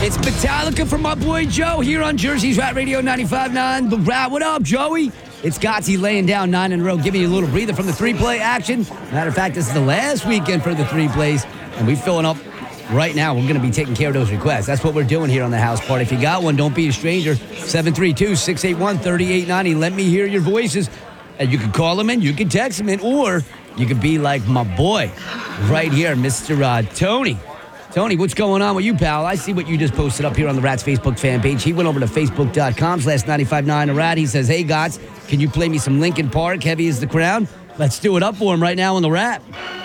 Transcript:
It's Metallica from my boy Joe here on Jersey's Rat Radio 95.9. The Rat, what up, Joey? It's Gotsy laying down 9 in a row, giving you a little breather from the three-play action. Matter of fact, this is the last weekend for the three plays, and we're filling up right now. We're going to be taking care of those requests. That's what we're doing here on the house party. If you got one, don't be a stranger. 732-681-3890. Let me hear your voices. And you can call them in, you can text them in, or you could be like my boy right here, Mr. Tony. Tony, what's going on with you, pal? I see what you just posted up here on the Rat's Facebook fan page. He went over to facebook.com/959 The Rat. He says, hey, Gots, can you play me some Linkin Park, Heavy as the Crown? Let's do it up for him right now on the Rat.